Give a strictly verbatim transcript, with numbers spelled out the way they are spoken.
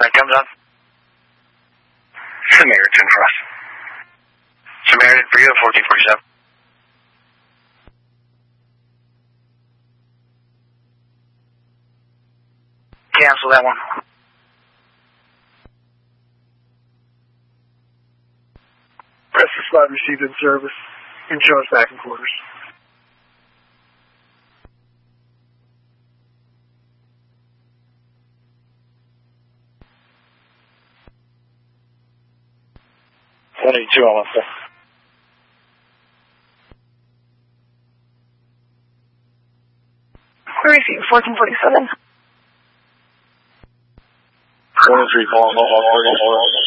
That comes on. Samaritan for us. Samaritan for you at fourteen forty-seven. Cancel that one. Press the slide received in service and show us back in quarters. one eighty-two on one, sir. Where is you? fourteen forty-seven. twenty-three calling.